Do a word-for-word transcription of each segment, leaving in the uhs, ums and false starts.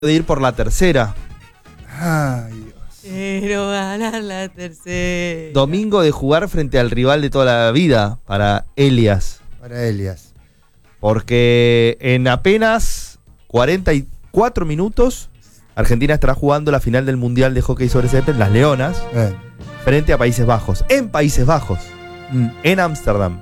de ir por la tercera. Ay, Dios. Quiero ganar la tercera. Domingo de jugar frente al rival de toda la vida para Elias. Para Elias. Porque en apenas cuarenta y cuatro minutos Argentina estará jugando la final del Mundial de Hockey sobre césped, las Leonas, Eh. frente a Países Bajos. En Países Bajos. Mm. En Ámsterdam.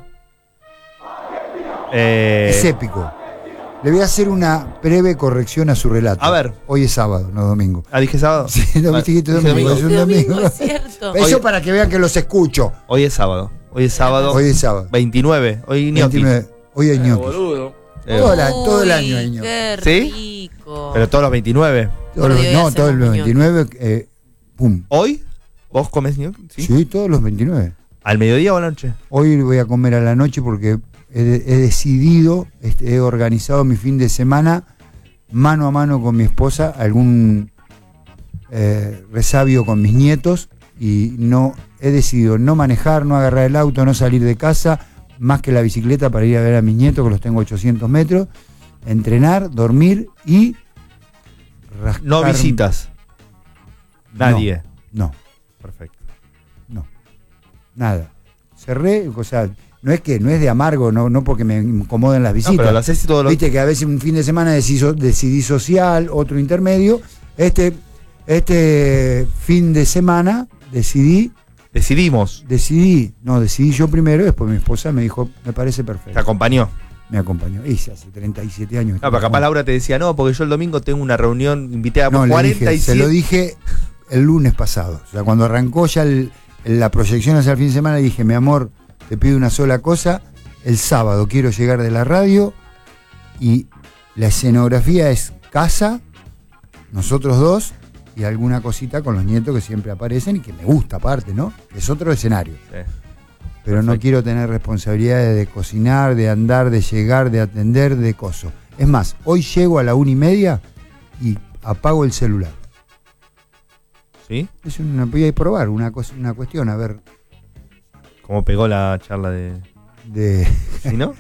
Eh, Es épico. Le voy a hacer una breve corrección a su relato. A ver. Hoy es sábado, no domingo. ah, dije sábado. Sí, no, viste que este Dije domingo, es un domingo. Es cierto. Eso Hoy- para que vean que los escucho. Hoy es sábado. Hoy es sábado. Hoy es sábado. veintinueve. Hoy ñoquis. veintinueve. Hoy hay ñoquis. Eh, Todo el año- todo el Uy, año hay ñoquis. Qué ¿Sí? rico. Pero todos los veintinueve. Todos los- Por Dios, no, hacemos todos los ñoquis. veintinueve. Eh, pum. ¿Hoy? ¿Vos comés ñoquis? ¿Sí? Sí, todos los veintinueve. ¿Al mediodía o a la noche? Hoy voy a comer a la noche porque he, he decidido, este, he organizado mi fin de semana mano a mano con mi esposa, algún eh, resabio con mis nietos, y no he decidido no manejar, no agarrar el auto, no salir de casa, más que la bicicleta para ir a ver a mis nietos, que los tengo a ochocientos metros, entrenar, dormir y rascar. No visitas. Nadie. No, Perfecto. no, nada. Cerré, o sea, no es que no es de amargo, no, no porque me incomoden las No, visitas. pero lo haces todos los... Viste que a veces un fin de semana decidí, decidí social, otro intermedio. Este, este fin de semana decidí, Decidimos. decidí, no, decidí yo primero, después mi esposa me dijo, me parece Te perfecto. acompañó. Me acompañó. Y hace treinta y siete años. que No, pero capaz estamos Laura te decía, no, porque yo el domingo tengo una reunión, invité a juntos. No, le cuarenta y dije, siete. se lo dije el lunes pasado. O sea, cuando arrancó ya el- la proyección hacia el fin de semana, le dije, mi amor, te pido una sola cosa. El sábado quiero llegar de la radio y la escenografía es casa, nosotros dos y alguna cosita con los nietos que siempre aparecen y que me gusta aparte, ¿no? Es otro escenario. Sí. Pero no Perfecto. quiero tener responsabilidades de cocinar, de andar, de llegar, de atender, de coso. Es más, hoy llego a la una y media y apago el celular. ¿Sí? Es una, voy a probar una, cosa, una cuestión, a ver, Como pegó la charla de... de... ¿Sí, no?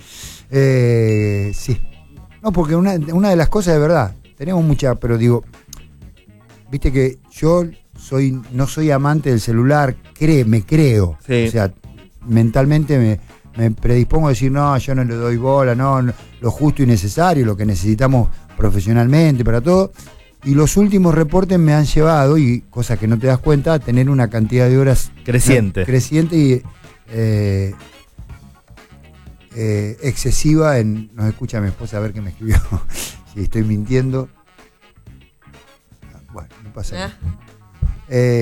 Eh, sí. No, porque una, una de las cosas de verdad, tenemos mucha, pero digo, viste que yo soy, no soy amante del celular, cree, me creo. Sí. O sea, mentalmente me, me predispongo a decir, no, yo no le doy bola, no, no, lo justo y necesario, lo que necesitamos profesionalmente para todo. Y los últimos reportes me han llevado, y cosa que no te das cuenta, a tener una cantidad de horas Creciente. creciente y eh, eh, excesiva en... Nos escucha mi esposa a ver qué me escribió. Si estoy mintiendo. Ah, bueno, no pasa nada. Eh,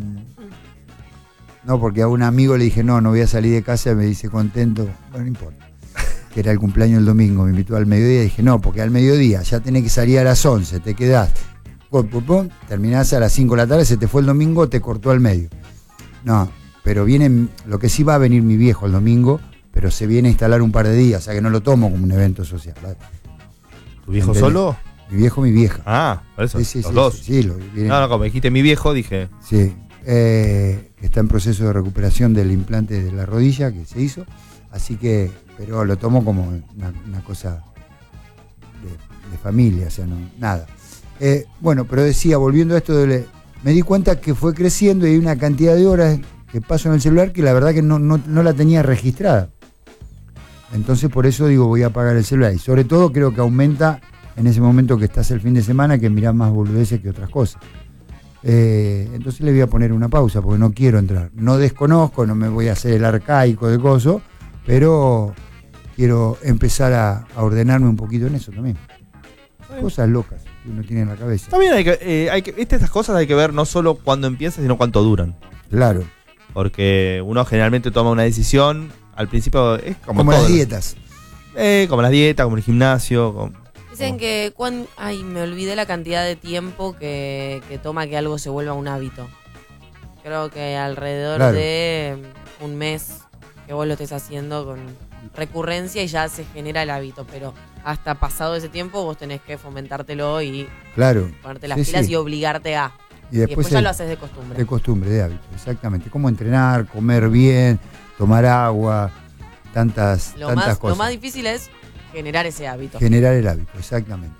no, porque a un amigo le dije, no, no voy a salir de casa, y me dice contento. Bueno, no importa. Que era el cumpleaños el domingo, me invitó al mediodía y dije, no, porque al mediodía ya tenés que salir a las once, te quedás, pum, pum, pum, terminás a las cinco de la tarde, se te fue el domingo, te cortó al medio. No, pero viene, lo que sí va a venir mi viejo el domingo, pero se viene a instalar un par de días, o sea que no lo tomo como un evento social. ¿Vale? ¿Tu viejo ¿Entendés? solo? Mi viejo, mi vieja. Ah, por eso. Sí, sí, los sí, dos. sí, sí, lo- viene- No, no, como dijiste mi viejo, dije... Sí, eh, que está en proceso de recuperación del implante de la rodilla que se hizo, así que, pero lo tomo como una, una cosa de, de familia, o sea, no, nada. Eh, bueno, pero decía, volviendo a esto, de, me di cuenta que fue creciendo y hay una cantidad de horas que paso en el celular que la verdad que no, no, no la tenía registrada. Entonces por eso digo, voy a apagar el celular. Y sobre todo creo que aumenta en ese momento que estás el fin de semana, que mirás más boludeces que otras cosas. Eh, entonces le voy a poner una pausa porque no quiero entrar. No desconozco, no me voy a hacer el arcaico de coso, pero quiero empezar a, a ordenarme un poquito en eso también. Cosas locas que uno tiene en la cabeza. También hay que, eh, hay que... Estas cosas hay que ver no solo cuándo empiezan, sino cuánto duran. Claro, Porque uno generalmente toma una decisión, al principio es como, como, todo, las ¿no? dietas. Eh, como las dietas, como el gimnasio. Como... Dicen que cuan... Ay, me olvidé la cantidad de tiempo que, que toma que algo se vuelva un hábito. Creo que alrededor Claro. de un mes que vos lo estés haciendo con recurrencia y ya se genera el hábito. Pero hasta pasado ese tiempo vos tenés que fomentártelo y Claro. ponerte las Sí, pilas sí. y obligarte a. Y Y después, después ya el- lo haces de costumbre. de costumbre, de hábito, exactamente. Cómo entrenar, comer bien, tomar agua, tantas, Lo tantas más, cosas. lo más difícil es generar ese hábito. Generar el hábito, exactamente.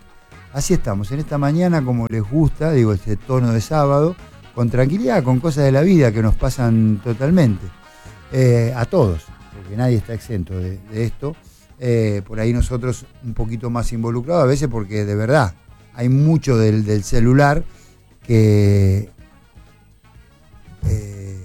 así estamos, en esta mañana como les gusta, digo, este tono de sábado, con tranquilidad, con cosas de la vida que nos pasan totalmente, eh, a todos, porque nadie está exento de, de esto. Eh, por ahí nosotros un poquito más involucrados, a veces porque de verdad hay mucho del, del celular que eh,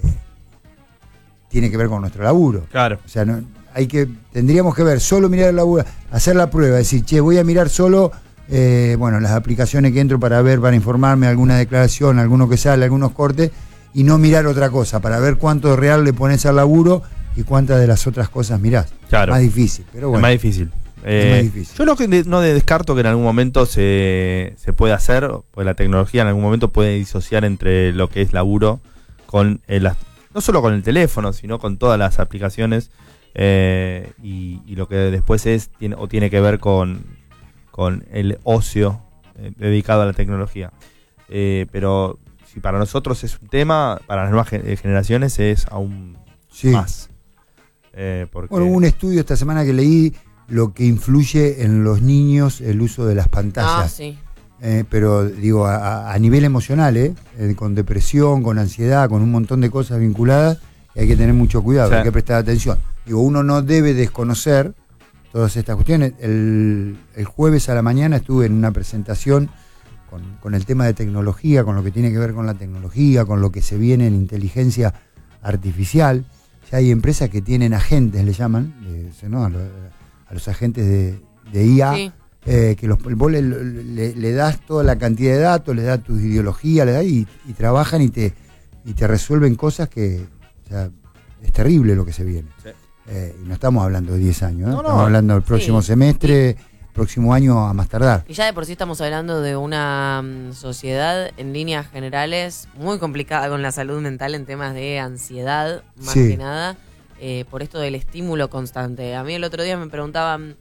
tiene que ver con nuestro laburo. Claro. O sea, no, hay que, tendríamos que ver, solo mirar el laburo, hacer la prueba, decir, che, voy a mirar solo, eh, bueno, las aplicaciones que entro para ver, para informarme, alguna declaración, alguno que sale, algunos cortes, y no mirar otra cosa, para ver cuánto real le pones al laburo y cuántas de las otras cosas mirás. Claro. Más difícil, pero bueno. Es más difícil. Es Eh, más difícil. Yo lo que de- no descarto que en algún momento se, se puede hacer, pues la tecnología en algún momento puede disociar entre lo que es laburo con el, no solo con el teléfono, sino con todas las aplicaciones, eh, y, y lo que después es tiene, o tiene que ver con, con el ocio eh, dedicado a la tecnología. Eh, pero si para nosotros es un tema, para las nuevas ge- generaciones es aún Sí. más. Eh, porque, Bueno, hubo un estudio esta semana que leí lo que influye en los niños el uso de las pantallas. Ah, sí. Eh, pero digo, a, a nivel emocional, ¿eh? Eh, con depresión, con ansiedad, con un montón de cosas vinculadas, y hay que tener mucho cuidado, Sí. hay que prestar atención. Digo, uno no debe desconocer todas estas cuestiones. El, el jueves a la mañana estuve en una presentación con, con el tema de tecnología, con lo que tiene que ver con la tecnología, con lo que se viene en inteligencia artificial. Ya hay empresas que tienen agentes, le llaman, eh, ¿no? a, lo, a los agentes de, de I A. Sí. Eh, que los, vos le, le, le das toda la cantidad de datos, le das tu ideología, le das y, y trabajan y te, y te resuelven cosas que, o sea, es terrible lo que se viene. Sí. Eh, y no estamos hablando de diez años, ¿eh? No, no. Estamos hablando del próximo Sí. semestre, próximo año a más tardar. Y ya de por sí estamos hablando de una mm, sociedad en líneas generales muy complicada con la salud mental en temas de ansiedad, más Sí. que nada, eh, por esto del estímulo constante. A mí el otro día me preguntaban,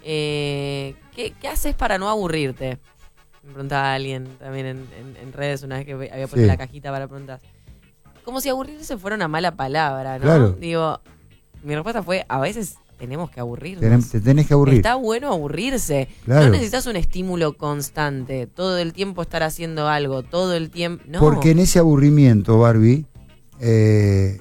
eh, ¿qué, ¿qué haces para no aburrirte? Me preguntaba alguien también en, en- en redes una vez que había puesto Sí. la cajita para preguntas. Como si aburrirse fuera una mala palabra, ¿no? Claro. Digo, mi respuesta fue, a veces tenemos que aburrirnos. Tenés- te tenés que aburrir. Está bueno aburrirse. Claro. No necesitas un estímulo constante. Todo el tiempo estar haciendo algo. Todo el tiempo. No. Porque en ese aburrimiento, Barbie, eh,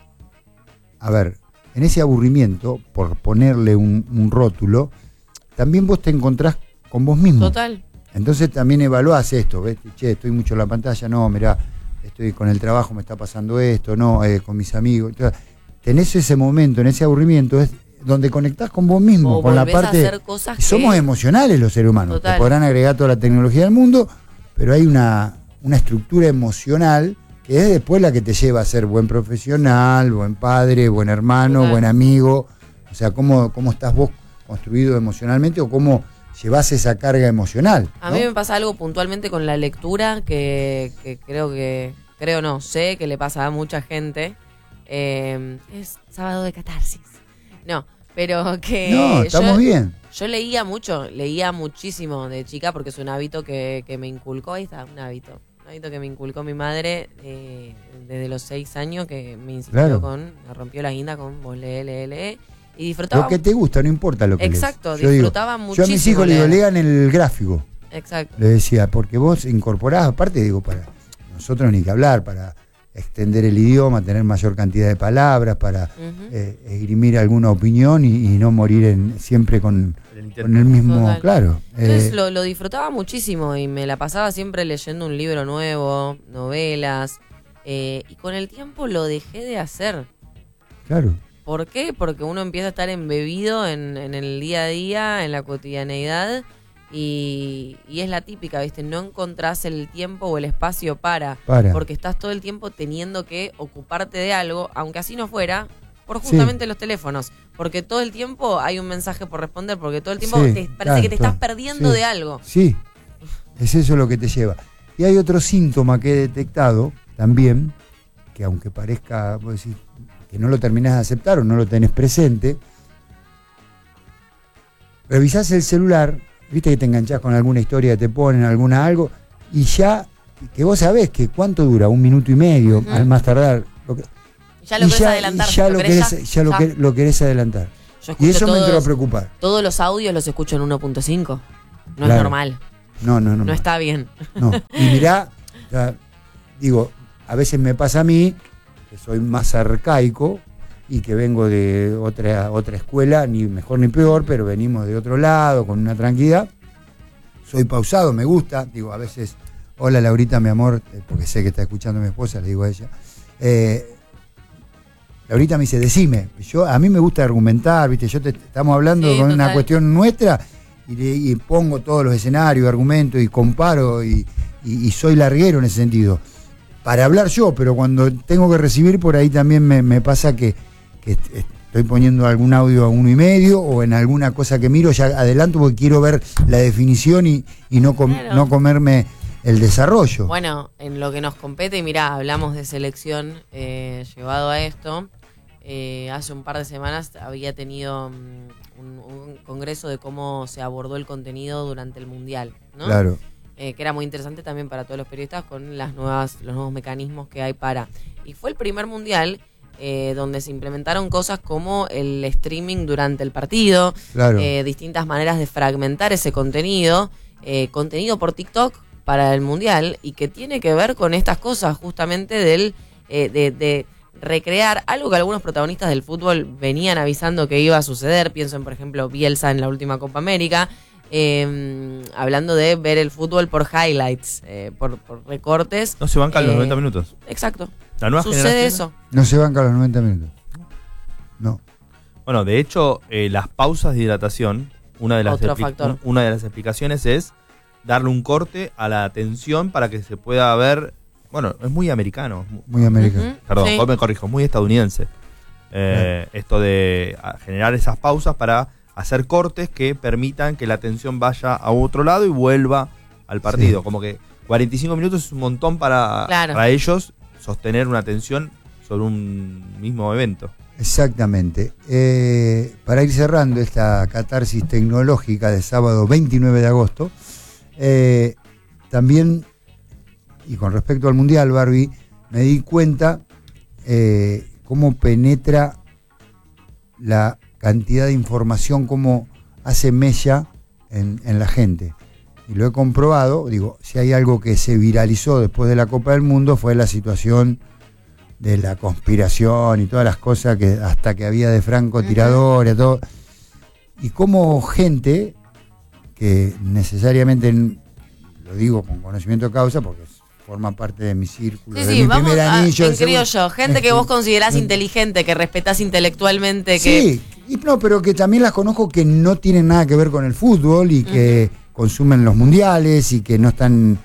a ver, en ese aburrimiento, por ponerle un, un rótulo, también vos te encontrás con vos mismo. Total. Entonces también evaluás esto, ¿ves? Che, estoy mucho en la pantalla, no, mirá, estoy con el trabajo, me está pasando esto, no, eh, con mis amigos. Entonces, tenés ese momento, en ese aburrimiento, es donde conectás con vos mismo, O con la volvés a parte... hacer cosas y somos que- emocionales los seres humanos, Total. te podrán agregar toda la tecnología del mundo, pero hay una, una estructura emocional que es después la que te lleva a ser buen profesional, buen padre, buen hermano, Total. buen amigo. O sea, cómo, cómo estás vos construido emocionalmente o cómo llevas esa carga emocional. A ¿no? mí me pasa algo puntualmente con la lectura que, que creo que, creo no, sé que le pasa a mucha gente. Eh, es sábado de catarsis. No, pero que... No, estamos yo, bien. Yo leía mucho, leía muchísimo de chica porque es un hábito que, que me inculcó, ahí está, un hábito. Un hábito que me inculcó mi madre eh, desde los seis años, que me insistió Claro. con, me rompió la guinda con vos lee, lee, lee. Y disfrutaba. Lo que te gusta, no importa lo que Exacto, lees. Yo digo, disfrutaba Yo a muchísimo mis hijos les digo, leer. lean el gráfico. Exacto. Le decía, porque vos incorporás, aparte digo, para nosotros ni que hablar, para extender el idioma, tener mayor cantidad de palabras, para Ujú. eh, esgrimir alguna opinión y, y no morir en, siempre con, el intento. con el mismo, Total. claro. Entonces eh, lo, lo disfrutaba muchísimo y me la pasaba siempre leyendo un libro nuevo, novelas, eh, y con el tiempo lo dejé de hacer. claro. ¿Por qué? Porque uno empieza a estar embebido en, en el día a día, en la cotidianeidad, y, y es la típica, ¿viste? No encontrás el tiempo o el espacio para, Para. porque estás todo el tiempo teniendo que ocuparte de algo, aunque así no fuera, por justamente los teléfonos. Porque todo el tiempo hay un mensaje por responder, porque todo el tiempo Sí, te, parece claro, que te estás todo. perdiendo Sí. de algo. Sí, es eso lo que te lleva. Y hay otro síntoma que he detectado también, que aunque parezca, vos decís, que no lo terminás de aceptar o no lo tenés presente, revisás el celular, viste que te enganchás con alguna historia que te ponen, alguna algo, y ya, que vos sabés que cuánto dura, un minuto y medio, Ujú. al más tardar. Lo que, Ya lo y querés adelantar. y ya, lo, querés querés, ya lo, ya. que- lo querés adelantar. Yo Y escucho eso me entró a todos, preocupar. todos los audios los escucho en uno punto cinco. No Claro. es normal. No, no, no. No está bien. No. Y mirá, ya, digo, a veces me pasa a mí, que soy más arcaico y que vengo de otra, otra escuela, ni mejor ni peor, pero venimos de otro lado, con una tranquilidad. Soy pausado, me gusta. Digo, a veces, hola Laurita, mi amor, porque sé que está escuchando a mi esposa, le digo a ella. Eh, Laurita me dice, decime. Yo, a mí me gusta argumentar, ¿viste? Yo te estamos hablando Sí, con total. una cuestión nuestra y, le, y pongo todos los escenarios, argumento y comparo y, y, y soy larguero en ese sentido. Para hablar yo, pero cuando tengo que recibir, por ahí también me, me pasa que, que estoy poniendo algún audio a uno y medio o en alguna cosa que miro, ya adelanto porque quiero ver la definición y, y no, com, Claro. no comerme el desarrollo. Bueno, en lo que nos compete, y mirá, hablamos de selección eh, llevado a esto. Eh, hace un par de semanas había tenido um, un, un congreso de cómo se abordó el contenido durante el Mundial, ¿no? Claro. Eh, que era muy interesante también para todos los periodistas con las nuevas, los nuevos mecanismos que hay para... Y fue el primer Mundial eh, donde se implementaron cosas como el streaming durante el partido, Claro. eh, distintas maneras de fragmentar ese contenido, eh, contenido por TikTok para el Mundial, y que tiene que ver con estas cosas justamente del eh, de, de recrear algo que algunos protagonistas del fútbol venían avisando que iba a suceder. Pienso en, por ejemplo, Bielsa en la última Copa América, eh, hablando de ver el fútbol por highlights, eh, por, por recortes. No se bancan los Eh, noventa minutos. Exacto. La nueva Sucede generación. eso. No se banca los noventa minutos. No. Bueno, de hecho, eh, las pausas de hidratación, una de, las Otro expli- factor. un- una de las explicaciones es darle un corte a la atención para que se pueda ver. Bueno, es muy americano. mu- Muy americano. Ujú, Perdón, sí. hoy me corrijo, muy estadounidense. Eh, Esto de a, generar esas pausas para hacer cortes que permitan que la atención vaya a otro lado y vuelva al partido. Sí. Como que cuarenta y cinco minutos es un montón para, Claro. para ellos sostener una atención sobre un mismo evento. Exactamente. Eh, para ir cerrando esta catarsis tecnológica de sábado veintinueve de agosto, eh, también, y con respecto al Mundial, Barbie, me di cuenta eh, cómo penetra la cantidad de información, cómo hace mella en, en la gente. Y lo he comprobado, digo, si hay algo que se viralizó después de la Copa del Mundo fue la situación de la conspiración y todas las cosas que hasta que había de francotiradores, todo. Y como gente que necesariamente, lo digo con conocimiento de causa, porque forma parte de mi círculo, Sí, de sí, mi vamos primer a, anillo. en el segundo- criollo, gente que vos considerás inteligente, que respetás intelectualmente, que... Sí, y no, pero que también las conozco que no tienen nada que ver con el fútbol y que consumen los mundiales y que no están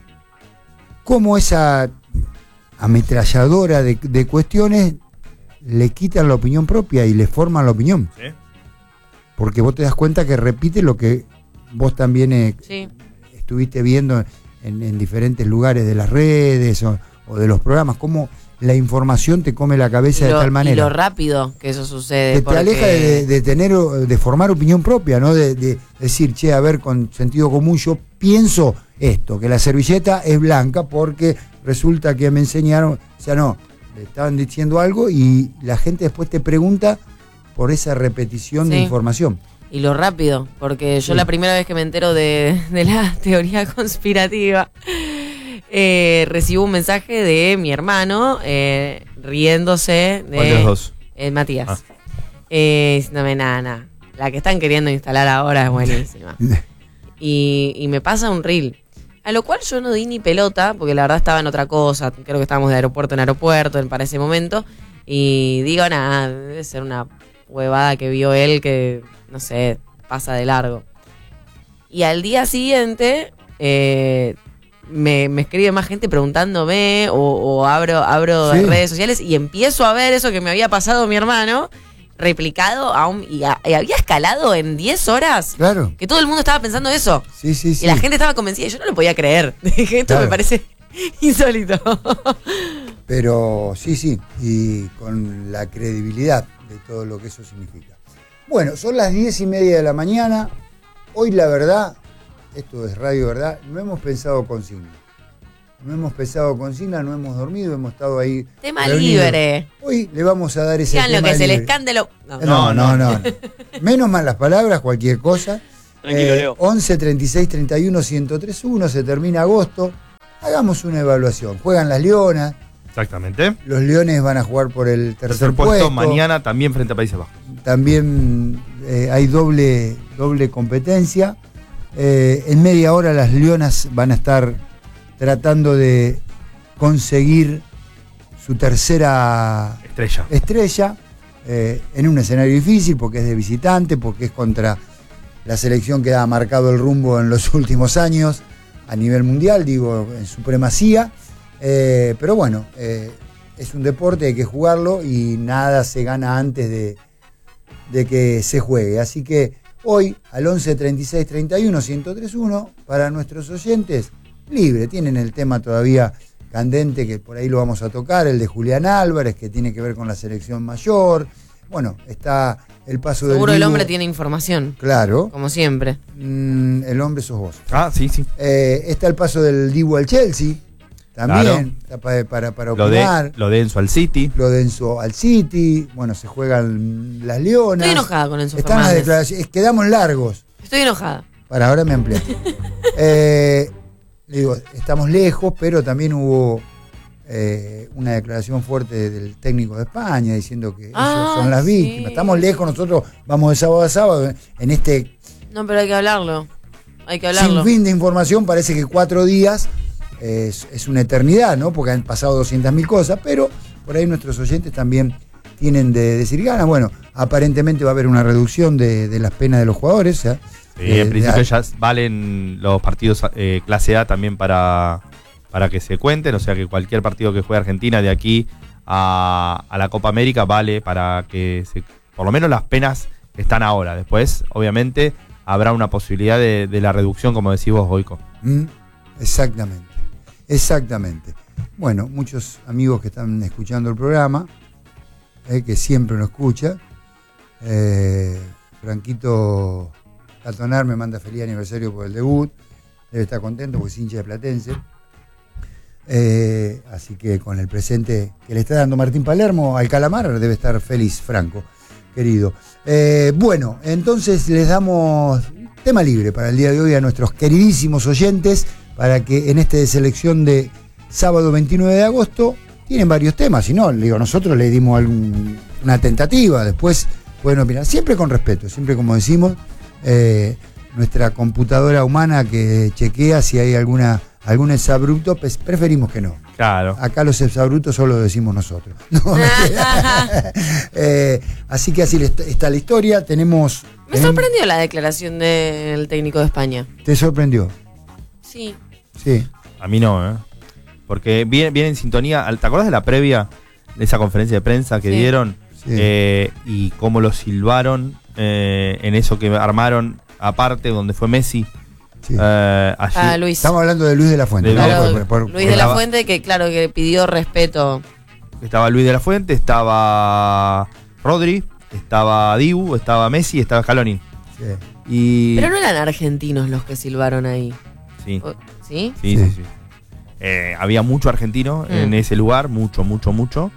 como esa ametralladora de, de cuestiones le quitan la opinión propia y le forman la opinión. ¿Sí? Porque vos te das cuenta que repite lo que vos también eh, Sí. estuviste viendo en, en diferentes lugares de las redes o, o de los programas, cómo la información te come la cabeza Y de lo, tal y manera. lo rápido que eso sucede. Que te porque- aleja de, de tener, de formar opinión propia, ¿no? De, de decir, che, a ver, con sentido común yo pienso esto, que la servilleta es blanca porque resulta que me enseñaron, o sea, no, le estaban diciendo algo y la gente después te pregunta por esa repetición de Sí. información. Y lo rápido, porque yo Sí. la primera vez que me entero de, de la teoría conspirativa, eh, recibo un mensaje de mi hermano eh, riéndose de... ¿Cuál de los dos? eh, Matías. Ah. Eh, diciéndome, nada, nada, la que están queriendo instalar ahora es buenísima. y, y me pasa un reel. A lo cual yo no di ni pelota, porque la verdad estaba en otra cosa. Creo que estábamos de aeropuerto en aeropuerto en- para ese momento. Y digo, nada, debe ser una huevada que vio él que, no sé, pasa de largo. Y al día siguiente eh, me, me escribe más gente preguntándome o, o abro, abro Sí. redes sociales y empiezo a ver eso que me había pasado mi hermano replicado a un, y, a- y había escalado en diez horas. Claro, Que todo el mundo estaba pensando eso. sí, sí, sí. Y la gente estaba convencida. Y yo no lo podía creer. Dije, esto Claro. me parece insólito. Pero sí, sí, y con la credibilidad de todo lo que eso significa. Bueno, son las diez y media de la mañana. Hoy la verdad, esto es Radio Verdad, no hemos pensado consigna. No hemos pensado consigna, no hemos dormido, hemos estado ahí. Tema reunidos. libre. Hoy le vamos a dar ese Digan lo tema que es el libre. escándalo. No. No, no, no, no. Menos mal las palabras, cualquier cosa. Tranquilo, Eh, Leo. once, treinta y seis, treinta y uno, ciento tres punto uno, se termina agosto. Hagamos una evaluación. Juegan las Leonas. Exactamente. Los Leones van a jugar por el tercer, Tercer puesto. puesto mañana también frente a Países Bajos. También eh, hay doble, doble competencia. Eh, en media hora las Leonas van a estar tratando de conseguir su tercera Estrella. estrella eh, en un escenario difícil porque es de visitante, porque es contra la selección que ha marcado el rumbo en los últimos años a nivel mundial, digo, en supremacía. Eh, pero bueno, eh, es un deporte, hay que jugarlo y nada se gana antes de, de que se juegue. Así que hoy al once, treinta y seis, treinta y uno, ciento tres punto uno, para nuestros oyentes, libre. Tienen el tema todavía candente, que por ahí lo vamos a tocar, el de Julián Álvarez, que tiene que ver con la selección mayor. Bueno, está el paso del Seguro el Dibu. hombre tiene información, Claro. como siempre. Mm, el hombre sos vos. Ah, sí, sí. Eh, está el paso del Dibu al Chelsea, también, está para, para, para Lo opinar. de, lo de Enzo al City. Lo de Enzo al City, bueno, se juegan las Leonas. Estoy enojada con Enzo Están las Fernández. declaraciones, quedamos largos. Estoy enojada. Para ahora me amplié. eh, digo, estamos lejos, pero también hubo eh, una declaración fuerte del técnico de España diciendo que Ah, ellos son las sí. víctimas. Estamos lejos, nosotros vamos de sábado a sábado en este No, pero hay que hablarlo. Hay que hablarlo. sin fin de información. Parece que cuatro días es, es una eternidad, ¿no? Porque han pasado doscientas mil cosas, pero por ahí nuestros oyentes también tienen de decir ganas. Bueno, aparentemente va a haber una reducción de, de las penas de los jugadores. ¿eh? Sí, Eh, en principio de- ya valen los partidos eh, clase A también para, para que se cuenten, o sea que cualquier partido que juegue Argentina de aquí a, a la Copa América vale para que se, por lo menos las penas están ahora. Después, obviamente, habrá una posibilidad de, de la reducción, como decís vos, Boico. Mm, Exactamente, exactamente. Bueno, muchos amigos que están escuchando el programa, eh, que siempre nos escuchan. Eh, Franquito Catonar me manda feliz aniversario por el debut. Debe estar contento porque es hincha de Platense. Eh, así que con el presente que le está dando Martín Palermo al Calamar, debe estar feliz, Franco, querido. Eh, bueno, entonces les damos tema libre para el día de hoy a nuestros queridísimos oyentes, para que en esta selección de sábado veintinueve de agosto tienen varios temas. Si no, digo, nosotros le dimos algún, una tentativa, después pueden opinar, siempre con respeto, siempre como decimos, eh, nuestra computadora humana que chequea si hay alguna algún exabrupto, pues preferimos que no. Claro. Acá los exabruptos solo lo decimos nosotros. No, eh, así que así está la historia. Tenemos. Me tenemos- sorprendió la declaración del técnico de España. ¿Te sorprendió? Sí. Sí. A mí no, ¿eh? Porque viene, viene en sintonía. ¿Te acordás de la previa de esa conferencia de prensa que Sí. dieron? Sí. Eh, y cómo lo silbaron eh, en eso que armaron aparte, donde fue Messi. Sí. Eh, allí. Ah, Luis. Estamos hablando de Luis de la Fuente. De ¿no? Claro, Por- por- Luis de la estaba- Fuente, que claro, que pidió respeto. Estaba Luis de la Fuente, estaba Rodri, estaba Dibu, estaba Messi, estaba Scaloni. sí. Y... Pero no eran argentinos los que silbaron ahí. Sí, O- ¿Sí? sí, Sí. sí. sí. Eh, había mucho argentino Mm. en ese lugar, mucho, mucho, mucho.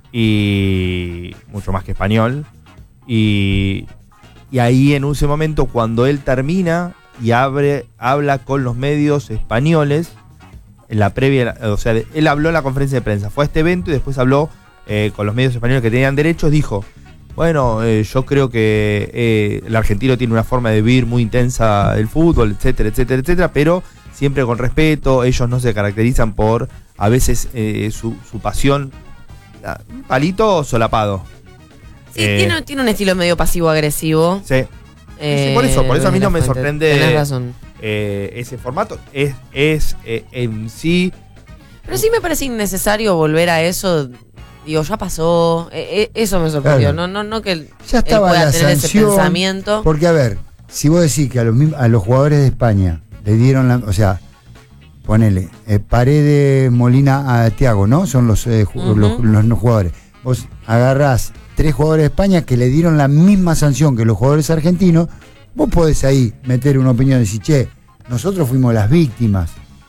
Y mucho más que español. Y, y ahí en ese momento, cuando él termina y abre, habla con los medios españoles, en la previa, o sea, él habló en la conferencia de prensa, fue a este evento y después habló eh, con los medios españoles que tenían derechos, dijo, bueno, eh, yo creo que eh, el argentino tiene una forma de vivir muy intensa el fútbol, etcétera, etcétera, etcétera, pero siempre con respeto, ellos no se caracterizan por, a veces, eh, su, su pasión, ah, un palito solapado. Sí, Eh, tiene, tiene un estilo medio pasivo-agresivo. Sí, Eh, por eso, por eso a mí Luis de no me la Fuente. sorprende- Tenés razón. eh, ese formato es, es eh, en sí... Pero sí me parece innecesario volver a eso. Digo, ya pasó. Eh, eh, eso me sorprendió. Claro. No, no, no que él, Ya él estaba pueda la tener ese sanción. pensamiento. Porque, a ver, si vos decís que a los, mismos- a los jugadores de España le dieron la. O sea, ponele, eh, Paredes, Molina, a Thiago, ¿no? Son los, eh, ju- Ujú. los, los no jugadores. Vos agarrás tres jugadores de España que le dieron la misma sanción que los jugadores argentinos. Vos podés ahí meter una opinión y decir, che, nosotros fuimos las víctimas.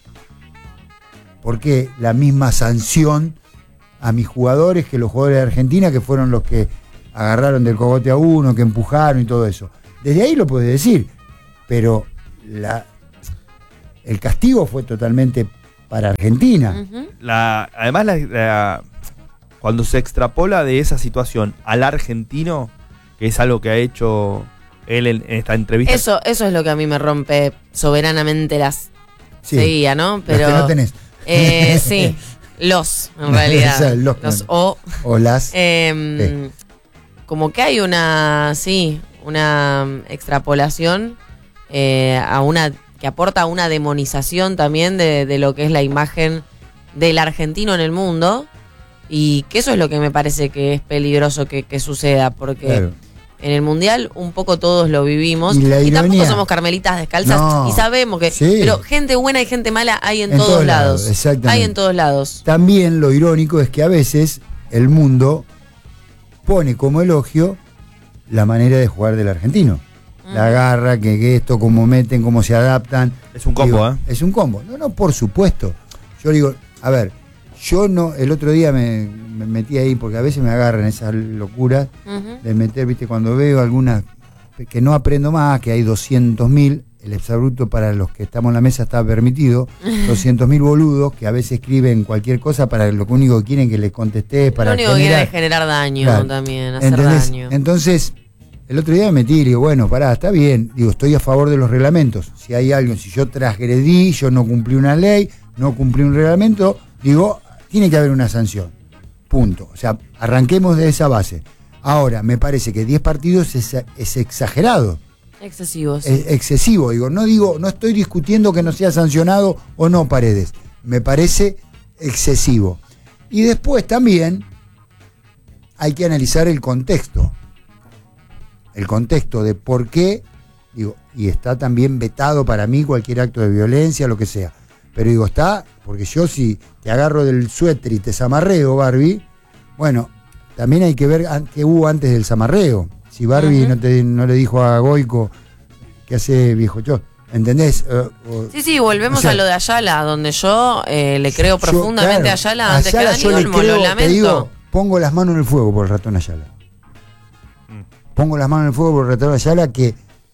¿Por qué la misma sanción a mis jugadores que los jugadores de Argentina, que fueron los que agarraron del cogote a uno, que empujaron y todo eso? Desde ahí lo podés decir. pero la, el castigo fue totalmente para Argentina. Ujú. La, además, la, la- cuando se extrapola de esa situación al argentino, que es algo que ha hecho él en, en esta entrevista. Eso, eso es lo que a mí me rompe soberanamente las Sí, seguía, ¿no? los Pero que no tenés. eh, sí, los, en realidad. O sea, los- los o. O las. Eh, Como que hay una, sí, una mm, extrapolación eh, a una que aporta una demonización también de, de lo que es la imagen del argentino en el mundo, y que eso es lo que me parece que es peligroso que, que suceda, porque Claro. en el mundial un poco todos lo vivimos Y la y tampoco ironía. somos carmelitas descalzas No. y sabemos que, Sí. pero gente buena y gente mala hay en, En todos, todos lados, lados, exactamente. hay en todos lados. También lo irónico es que a veces el mundo pone como elogio la manera de jugar del argentino. La garra, que, que esto, cómo meten, cómo se adaptan. Es un combo, Digo, ¿eh? Es un combo. No, no, por supuesto. Yo digo, a ver, yo no, el otro día me, me metí ahí, porque a veces me agarran esas locuras Ujú. de meter, viste, cuando veo algunas que no aprendo más, que hay doscientos mil, el exabrupto para los que estamos en la mesa está permitido, doscientos mil boludos que a veces escriben cualquier cosa para lo único que quieren que les contesté, para Lo único que quiere generar. es generar daño Claro. también, hacer ¿Entendés? daño. Entonces, el otro día me metí y digo, bueno, pará, está bien, digo, estoy a favor de los reglamentos. Si hay alguien, si yo transgredí, yo no cumplí una ley, no cumplí un reglamento, digo, tiene que haber una sanción. Punto. O sea, arranquemos de esa base. Ahora, me parece que diez partidos es, es exagerado, Excesivos. es excesivo. Digo, no digo, no estoy discutiendo que no sea sancionado o no, Paredes. Me parece excesivo. Y después también hay que analizar el contexto. El contexto de por qué, digo, y está también vetado para mí cualquier acto de violencia, lo que sea. Pero digo, está, porque yo si te agarro del suéter y te zamarreo, Barbie, bueno, también hay que ver an- qué hubo antes del zamarreo. Si Barbie Ujú. no, te, no le dijo a Goico qué hace viejo yo, ¿entendés? Eh, o- Sí, sí, volvemos o sea, a lo de Ayala, donde yo eh, le creo yo, profundamente claro, a Ayala antes que a Ayala Dani yo le Olmo, creo, lo te lamento. digo, pongo las manos en el fuego por el ratón Ayala. Pongo las manos en el fuego por el ratón Ayala, que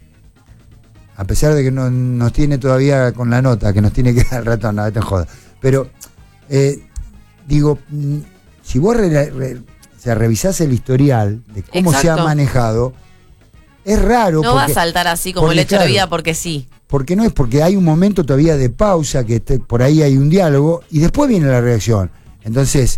a pesar de que no, nos tiene todavía con la nota, que nos tiene que dar el ratón, no te jodas. Pero, eh, digo, mm, si vos re, re, o sea, revisás el historial de cómo se ha Exacto. manejado, es raro. No va a porque- saltar así como porque, el hecho claro, de vida porque sí. porque no es porque hay un momento todavía de pausa, que te- por ahí hay un diálogo, y después viene la reacción. Entonces,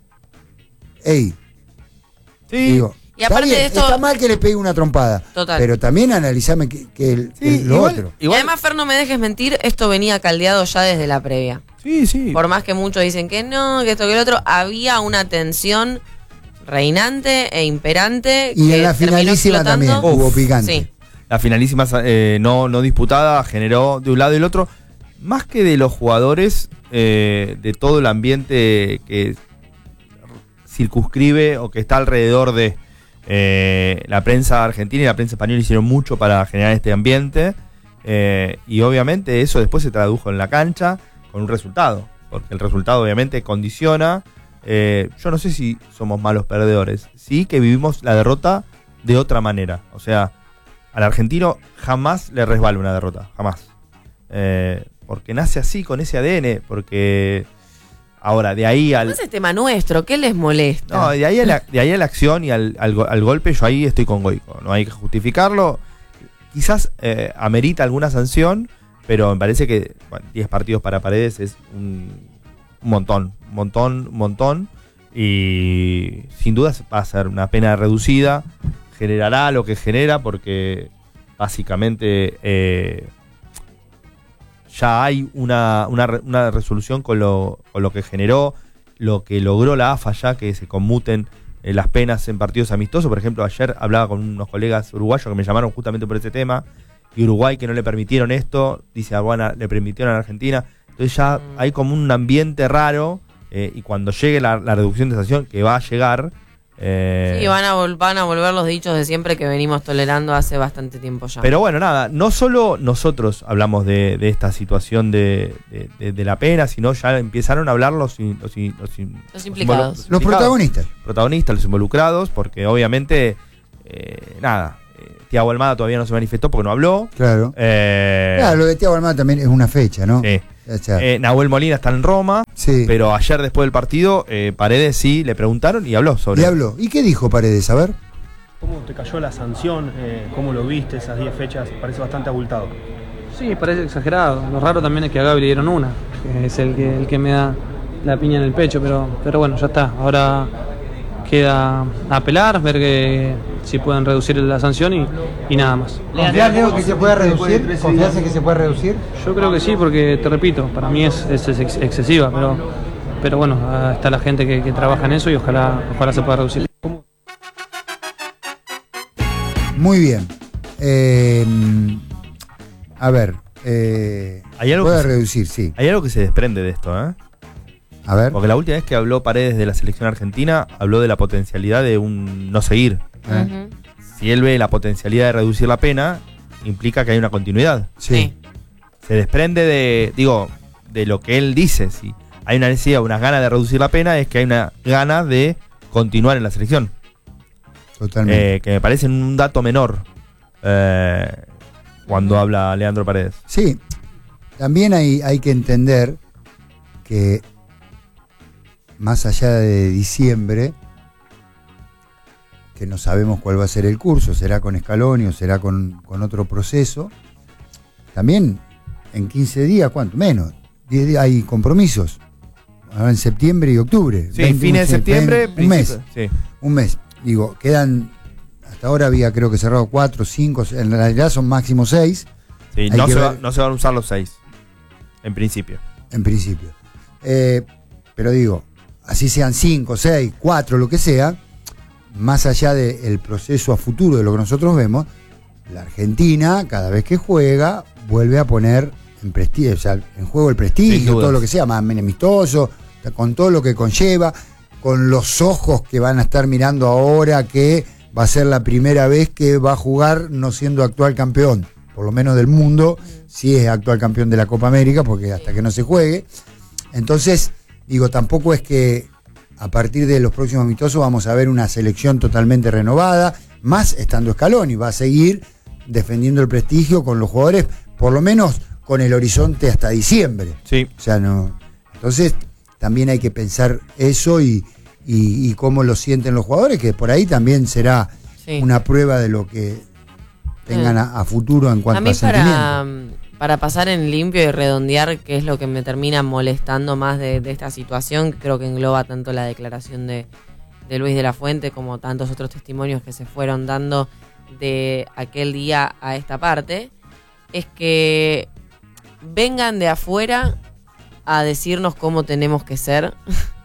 hey, Sí. digo, Y está aparte bien, de esto- está mal que le pegue una trompada, Total. pero también analizame que, que el- Sí, el- lo igual- otro. Y además, Fer, no me dejes mentir, esto venía caldeado ya desde la previa. Sí, sí. Por más que muchos dicen que no, que esto, que el otro, había una tensión reinante e imperante. Y que en la terminó finalísima explotando. también hubo picante. Sí. La finalísima eh, no, no disputada generó de un lado y del otro, más que de los jugadores, eh, de todo el ambiente que circunscribe o que está alrededor de eh, la prensa argentina y la prensa española hicieron mucho para generar este ambiente, eh, y obviamente eso después se tradujo en la cancha con un resultado, porque el resultado obviamente condiciona. Eh, yo no sé si somos malos perdedores, sí que vivimos la derrota de otra manera, o sea, al argentino jamás le resbala una derrota, jamás. Eh, porque nace así, con ese A D N, porque ahora, de ahí al... No es el tema nuestro, ¿qué les molesta? No, de ahí a la, de ahí a la acción y al, al, go- al golpe, yo ahí estoy con Goico. No hay que justificarlo. Quizás eh, amerita alguna sanción, pero me parece que bueno, diez partidos para Paredes es un, un montón, un montón, un montón. Y sin duda va a ser una pena reducida. Generará lo que genera porque básicamente eh, ya hay una, una, re- una resolución con lo, con lo que generó, lo que logró la A F A ya, que se conmuten eh, las penas en partidos amistosos. Por ejemplo, ayer hablaba con unos colegas uruguayos que me llamaron justamente por ese tema, y Uruguay, que no le permitieron esto, dice, ah, bueno, le permitieron a Argentina. Entonces ya Mm. hay como un ambiente raro, eh, y cuando llegue la, la reducción de sanción, que va a llegar... eh, Sí, van a, vol- van a volver los dichos de siempre que venimos tolerando hace bastante tiempo ya. Pero bueno, nada, no solo nosotros hablamos de, de esta situación de, de- de- de la pena, sino ya empezaron a hablar los, in- los, in- los in- Los implicados. Los protagonistas. protagonistas, los involucrados, porque obviamente, eh, nada, eh, Thiago Almada todavía no se manifestó porque no habló. Claro. Eh, Claro, lo de Thiago Almada también es una fecha, ¿no? sí. O sea, Eh, Nahuel Molina está en Roma, sí. pero ayer después del partido, eh, Paredes sí le preguntaron y habló sobre ¿Y habló? ¿Y qué dijo Paredes? A ver. ¿Cómo te cayó la sanción? Eh, ¿Cómo lo viste esas diez fechas? Parece bastante abultado. Sí, parece exagerado. Lo raro también es que a Gaby le dieron una, que es el que, el que me da la piña en el pecho, pero, pero bueno, ya está. Ahora queda apelar, ver que si pueden reducir la sanción y, y nada más. ¿Confías, Leo, que se pueda reducir? ¿Confías en que se pueda reducir? Yo creo que sí, porque te repito, para mí es, es, es ex- excesiva, pero, pero bueno, está la gente que, que trabaja en eso y ojalá, ojalá se pueda reducir. Muy bien. Eh, a ver. Eh, Hay algo puede que se- reducir, sí. Hay algo que se desprende de esto, ¿eh? A ver. Porque la última vez que habló Paredes de la selección argentina, habló de la potencialidad de un no seguir. ¿Eh? Ujú. Si él ve la potencialidad de reducir la pena, implica que hay una continuidad. Sí. Se desprende de, digo, de lo que él dice. Si hay una necesidad, unas ganas de reducir la pena, es que hay una gana de continuar en la selección. Totalmente. Eh, que me parece un dato menor eh, cuando habla Leandro Paredes. Sí. También hay, hay que entender que más allá de diciembre, que no sabemos cuál va a ser el curso, será con Scaloni o será con, con otro proceso, también en quince días, ¿cuánto? Menos, diez días hay compromisos. Ahora en septiembre y octubre. Sí, veinte, fines de un- septiembre, un mes. principio- Sí. Un mes. Digo, quedan, hasta ahora había creo que cerrado cuatro, cinco, en realidad son máximo seis, Sí, Hay no, que se va- ver. no se van a usar los seis, en principio. en principio. Eh, pero digo, así sean cinco, seis, cuatro, lo que sea, más allá del proceso a futuro de lo que nosotros vemos, la Argentina, cada vez que juega, vuelve a poner en prestigio, o sea, en juego el Sin prestigio, dudas. todo lo que sea, más amistoso, con todo lo que conlleva, con los ojos que van a estar mirando ahora que va a ser la primera vez que va a jugar no siendo actual campeón, por lo menos del mundo, si es actual campeón de la Copa América, porque hasta que no se juegue. Entonces, digo, tampoco es que a partir de los próximos amistosos vamos a ver una selección totalmente renovada, más estando Scaloni, va a seguir defendiendo el prestigio con los jugadores, por lo menos con el horizonte hasta diciembre. Sí. O sea, no. Entonces, también hay que pensar eso y, y, y cómo lo sienten los jugadores, que por ahí también será Sí. una prueba de lo que tengan a, a futuro en cuanto A mí a sentimiento. para, para pasar en limpio y redondear, que es lo que me termina molestando más de, de esta situación, que creo que engloba tanto la declaración de, de Luis de la Fuente como tantos otros testimonios que se fueron dando de aquel día a esta parte, es que vengan de afuera a decirnos cómo tenemos que ser,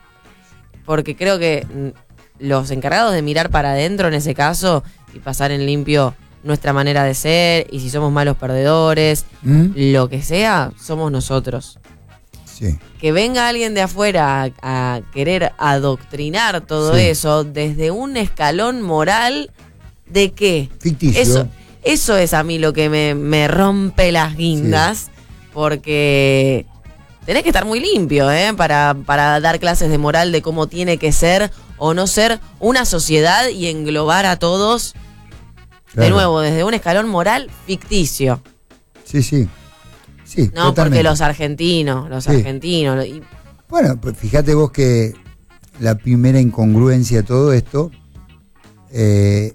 porque creo que mm, los encargados de mirar para adentro en ese caso y pasar en limpio nuestra manera de ser y si somos malos perdedores, ¿Mm? lo que sea, somos nosotros. Sí. Que venga alguien de afuera a, a querer adoctrinar todo Sí. eso desde un escalón moral de qué. Ficticio. Eso, eso es a mí lo que me, me rompe las guindas, porque tenés que estar muy limpio, ¿eh? Para, para dar clases de moral de cómo tiene que ser o no ser una sociedad y englobar a todos, de Claro. nuevo, desde un escalón moral ficticio. Sí, sí. Sí, No, totalmente. porque los argentinos, los Sí. argentinos... y- Bueno, pues fíjate vos que la primera incongruencia de todo esto, eh,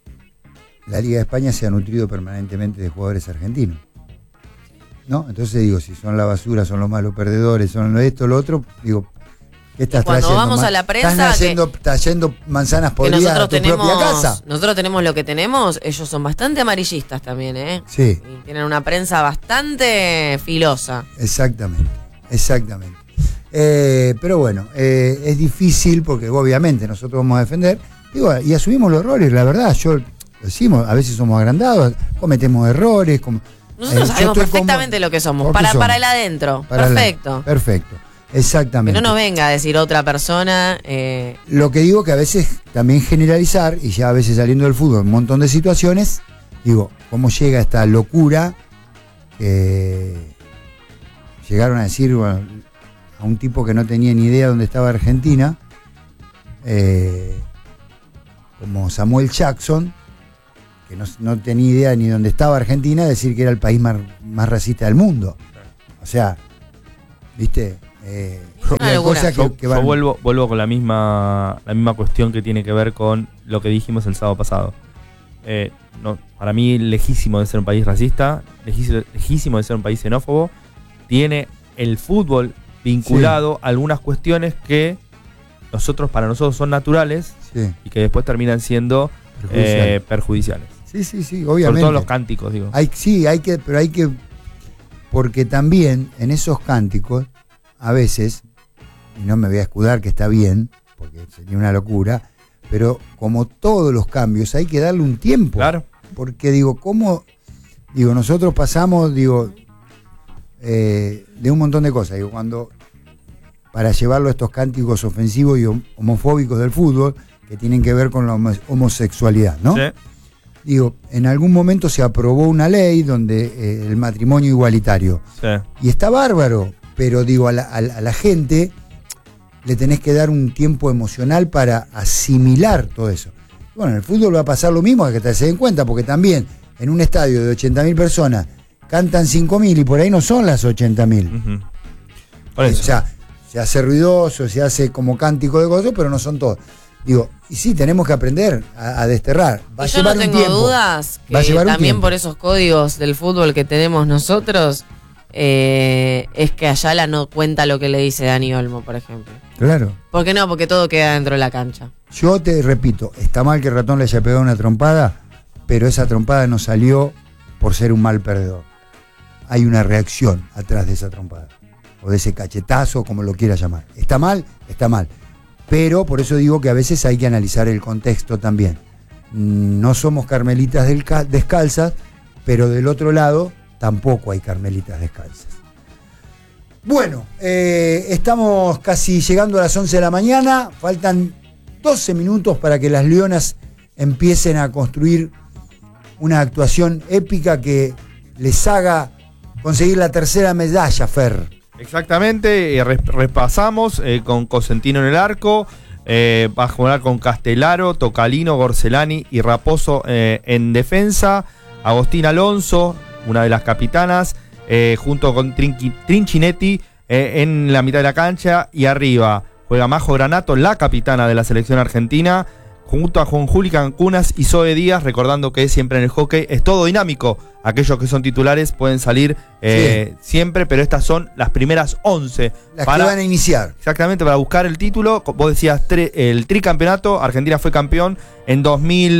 la Liga de España se ha nutrido permanentemente de jugadores argentinos. ¿No? Entonces digo, si son la basura, son los malos perdedores, son lo esto, lo otro, digo, ¿qué estás cuando trayendo? vamos Ma- a la prensa, Estás que- trayendo, trayendo manzanas que podridas a nosotros tu propia tenemos, casa. nosotros tenemos lo que tenemos, ellos son bastante amarillistas también, ¿eh? Sí, Y tienen una prensa bastante filosa. exactamente, exactamente. Eh, pero bueno, eh, es difícil porque obviamente nosotros vamos a defender, digo, y asumimos los errores, la verdad, yo lo decimos, a veces somos agrandados, cometemos errores. Como, Nosotros eh, yo sabemos estoy perfectamente como- lo que somos, ¿Por qué para, somos? para el adentro, Para la- perfecto. perfecto, Que exactamente. no nos venga a decir otra persona, eh, Lo que digo que a veces también generalizar, y ya a veces saliendo del fútbol, un montón de situaciones, digo, cómo llega esta locura que llegaron a decir bueno, a un tipo que no tenía ni idea dónde estaba Argentina, eh, como Samuel Jackson, que no, no tenía idea ni dónde estaba Argentina, decir que era el país más, más racista del mundo. O sea, ¿viste? Eh, Una locura. cosas que, Yo, que yo van- vuelvo, vuelvo con la misma, la misma cuestión que tiene que ver con lo que dijimos el sábado pasado. Eh, no, para mí, lejísimo de ser un país racista, lejísimo, lejísimo de ser un país xenófobo, tiene el fútbol vinculado a algunas cuestiones que nosotros, para nosotros son naturales Sí, y que después terminan siendo perjudicial. eh, perjudiciales. sí, sí, sí, Sobre obviamente. todo los cánticos, digo. Hay, sí, hay que, pero hay que, porque también en esos cánticos, a veces, y no me voy a escudar que está bien, porque sería una locura, pero como todos los cambios hay que darle un tiempo. Claro. Porque digo, ¿cómo? Digo, nosotros pasamos, digo, eh, de un montón de cosas. Digo, cuando, para llevarlo a estos cánticos ofensivos y hom- homofóbicos del fútbol, que tienen que ver con la homo- homosexualidad, ¿no? Sí. Digo, en algún momento se aprobó una ley donde eh, el matrimonio igualitario. Sí. Y está bárbaro, pero digo, a la, a la- a la gente le tenés que dar un tiempo emocional para asimilar todo eso. Bueno, en el fútbol va a pasar lo mismo, que te se den cuenta, porque también en un estadio de ochenta mil personas cantan cinco mil y por ahí no son las ochenta mil. Ujú. Por O eso. sea, se hace ruidoso, se hace como cántico de gozo, pero no son todos. Digo, y sí, tenemos que aprender a, a desterrar. Va a Y yo llevar no un tengo tiempo. dudas Va a que llevar un también tiempo. por esos códigos del fútbol que tenemos nosotros, eh, es que Ayala no cuenta lo que le dice Dani Olmo, por ejemplo. Claro. ¿Por qué no? Porque todo queda dentro de la cancha. Yo te repito, está mal que Ratón le haya pegado una trompada, pero esa trompada no salió por ser un mal perdedor. Hay una reacción atrás de esa trompada, o de ese cachetazo, como lo quiera llamar. ¿Está mal? Está mal. Pero por eso digo que a veces hay que analizar el contexto también. No somos carmelitas del ca- descalzas, pero del otro lado tampoco hay carmelitas descalzas. Bueno, eh, estamos casi llegando a las once de la mañana, faltan doce minutos para que las Leonas empiecen a construir una actuación épica que les haga conseguir la tercera medalla, Fer. Exactamente, eh, res- repasamos eh, con Cosentino en el arco, eh, va a jugar con Castelaro, Tocalino, Gorcelani y Raposo eh, en defensa, Agostín Alonso, una de las capitanas, eh, junto con Trinqui- Trinchinetti eh, en la mitad de la cancha, y arriba juega Majo Granato, la capitana de la selección argentina, junto a Juan Juli Cancunas y Zoe Díaz, recordando que siempre en el hockey es todo dinámico. Aquellos que son titulares pueden salir eh, sí. siempre, pero estas son las primeras once. Las para, que van a iniciar. Exactamente, para buscar el título. Vos decías tre, el tricampeonato, Argentina fue campeón en dos mil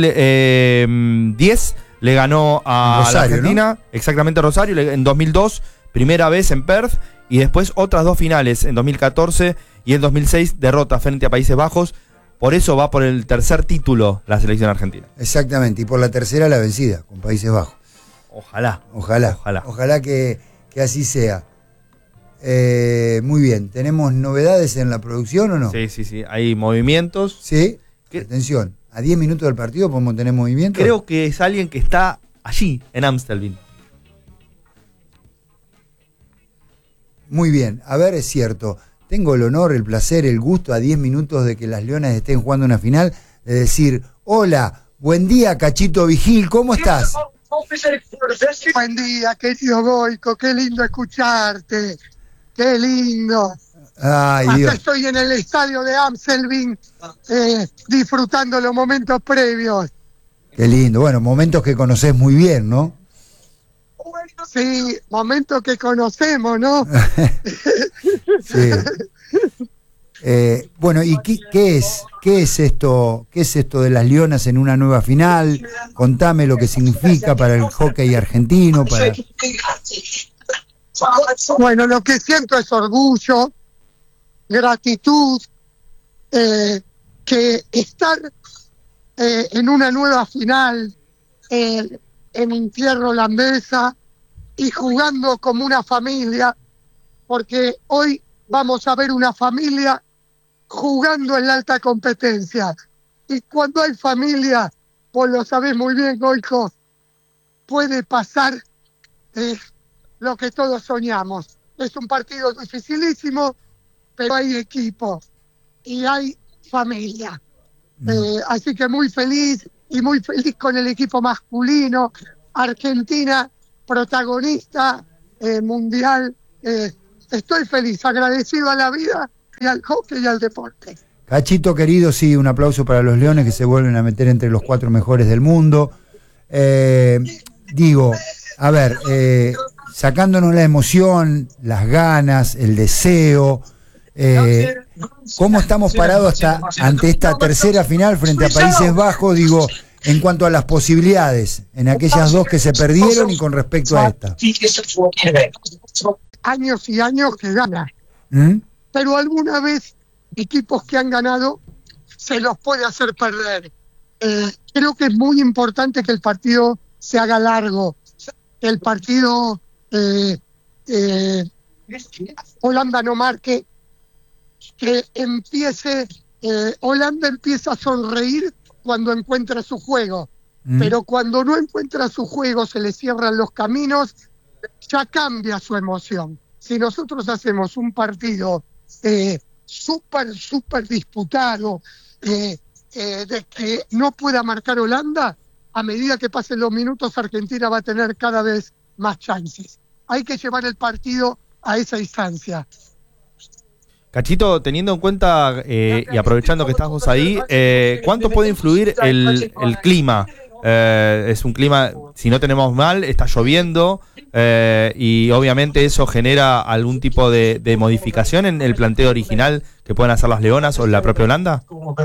diez, le ganó a Rosario, la Argentina, ¿no? Exactamente, Rosario, en dos mil dos, primera vez en Perth, y después otras dos finales, en dos mil catorce y en dos mil seis, derrota frente a Países Bajos. Por eso va por el tercer título la selección argentina. Exactamente, y por la tercera la vencida, con Países Bajos. Ojalá. Ojalá. Ojalá. Ojalá que, que así sea. Eh, muy bien, ¿tenemos novedades en la producción o no? Sí, sí, sí. Hay movimientos. Sí. ¿Qué? Atención, a diez minutos del partido podemos tener movimientos. Creo que es alguien que está allí, en Amstelveen. Muy bien, a ver, es cierto. Tengo el honor, el placer, el gusto a diez minutos de que las Leonas estén jugando una final, de decir, hola, buen día, Cachito Vigil, ¿cómo estás? Buen día, querido Goico, qué lindo escucharte, qué lindo. Ay, Acá Dios. estoy en el estadio de Amstelveen, eh, disfrutando los momentos previos. Qué lindo, bueno, momentos que conoces muy bien, ¿no? Sí, momentos que conocemos, ¿no? Sí. Eh, bueno, ¿y qué, qué es? ¿Qué es esto? ¿Qué es esto de las Leonas en una nueva final? Contame lo que significa para el hockey argentino, para... Bueno, lo que siento es orgullo, gratitud, eh, que estar eh, en una nueva final eh, en un tierra holandesa y jugando como una familia, porque hoy vamos a ver una familia jugando en la alta competencia. Y cuando hay familia, vos lo sabés muy bien, Goico, puede pasar eh, lo que todos soñamos. Es un partido dificilísimo, pero hay equipo y hay familia. Eh, así que muy feliz, y muy feliz con el equipo masculino. Argentina, protagonista eh, mundial. Eh, estoy feliz, agradecido a la vida y al hockey y al deporte. Cachito querido, sí, un aplauso para los Leones que se vuelven a meter entre los cuatro mejores del mundo. Eh, digo, a ver, eh, sacándonos la emoción, las ganas, el deseo, eh, ¿cómo estamos parados hasta ante esta tercera final frente a Países Bajos? Digo, en cuanto a las posibilidades, en aquellas dos que se perdieron y con respecto a esta. Años y años que gana. ¿Mm? Pero alguna vez equipos que han ganado se los puede hacer perder. Eh, creo que es muy importante que el partido se haga largo, que el partido eh, eh, Holanda no marque, que empiece, eh, Holanda empieza a sonreír cuando encuentra su juego, mm. pero cuando no encuentra su juego se le cierran los caminos, ya cambia su emoción. Si nosotros hacemos un partido eh, súper, súper disputado, eh, eh, de que no pueda marcar Holanda, a medida que pasen los minutos Argentina va a tener cada vez más chances. Hay que llevar el partido a esa instancia. Cachito, teniendo en cuenta eh, y aprovechando que estás vos ahí, eh, ¿cuánto puede influir el, el clima? Eh, es un clima, si no tenemos mal, está lloviendo eh, y obviamente eso genera algún tipo de, de modificación en el planteo original que pueden hacer las Leonas o la propia Holanda.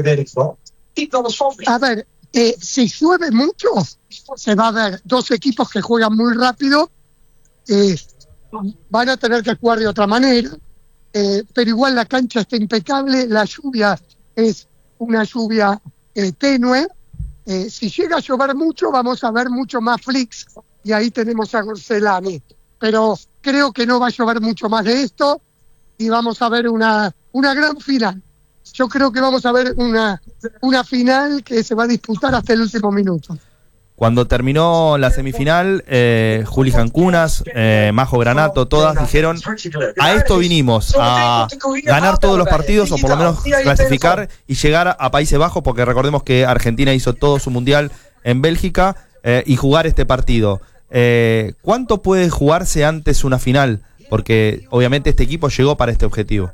A ver, eh, si llueve mucho, se va a ver dos equipos que juegan muy rápido, eh, van a tener que jugar de otra manera, eh, pero igual la cancha está impecable, la lluvia es una lluvia eh, tenue. Eh, si llega a llover mucho, vamos a ver mucho más flicks, y ahí tenemos a Gorcelani. Pero creo que no va a llover mucho más de esto, y vamos a ver una, una gran final. Yo creo que vamos a ver una, una final que se va a disputar hasta el último minuto. Cuando terminó la semifinal, eh, Juli Jancunas, eh, Majo Granato, todas dijeron, a esto vinimos, a ganar todos los partidos o por lo menos clasificar y llegar a Países Bajos, porque recordemos que Argentina hizo todo su mundial en Bélgica eh, y jugar este partido. Eh, ¿Cuánto puede jugarse antes una final? Porque obviamente este equipo llegó para este objetivo.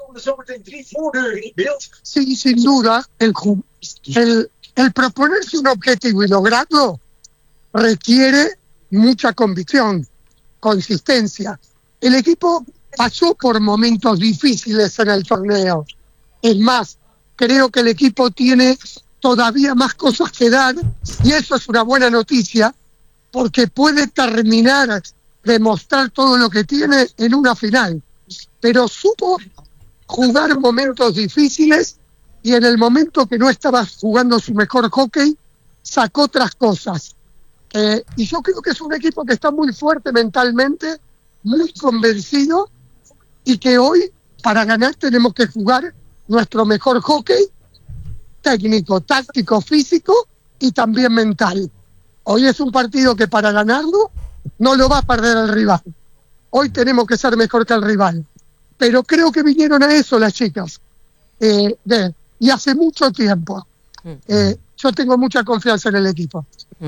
Sí, sin duda, el, el, el proponerse un objetivo y lograrlo requiere mucha convicción, consistencia. El equipo pasó por momentos difíciles en el torneo. Es más, creo que el equipo tiene todavía más cosas que dar, y eso es una buena noticia, porque puede terminar de mostrar todo lo que tiene en una final. Pero supo jugar momentos difíciles, y en el momento que no estaba jugando su mejor hockey, sacó otras cosas. Eh, y yo creo que es un equipo que está muy fuerte mentalmente, muy convencido, y que hoy, para ganar, tenemos que jugar nuestro mejor hockey, técnico, táctico, físico y también mental. Hoy es un partido que para ganarlo no lo va a perder el rival. Hoy tenemos que ser mejor que el rival. Pero creo que vinieron a eso las chicas. Eh, de, y hace mucho tiempo. Eh, yo tengo mucha confianza en el equipo.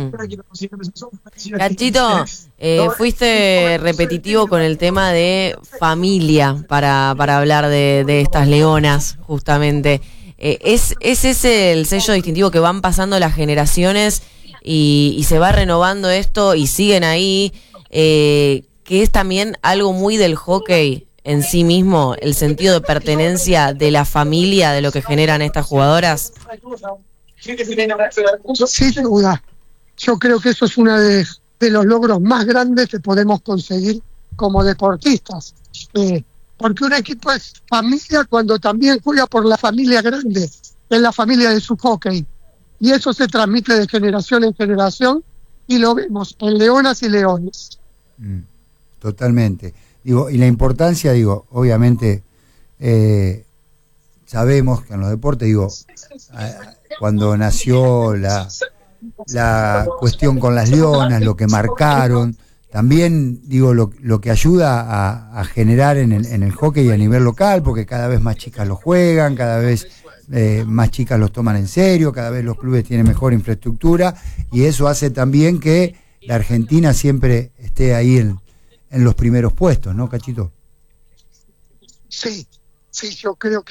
Cachito, eh, fuiste repetitivo con el tema de familia para, para hablar de, de estas leonas, justamente. Eh, ¿es, ¿Es ese el sello distintivo que van pasando las generaciones y, y se va renovando esto y siguen ahí? Eh, que es también algo muy del hockey en sí mismo, el sentido de pertenencia de la familia, de lo que generan estas jugadoras. Sin duda. Yo creo que eso es uno de, de los logros más grandes que podemos conseguir como deportistas. Eh, porque un equipo es familia cuando también juega por la familia grande, es la familia de su hockey. Y eso se transmite de generación en generación, y lo vemos en leonas y leones. Mm, totalmente. Digo, y la importancia, digo, obviamente, eh, sabemos que en los deportes, digo, eh, cuando nació la, la cuestión con las leonas, lo que marcaron, también, digo, lo, lo que ayuda a, a generar en el, en el hockey a nivel local, porque cada vez más chicas lo juegan, cada vez eh, más chicas los toman en serio, cada vez los clubes tienen mejor infraestructura y eso hace también que la Argentina siempre esté ahí en, en los primeros puestos, ¿no, Cachito? Sí, sí, yo creo que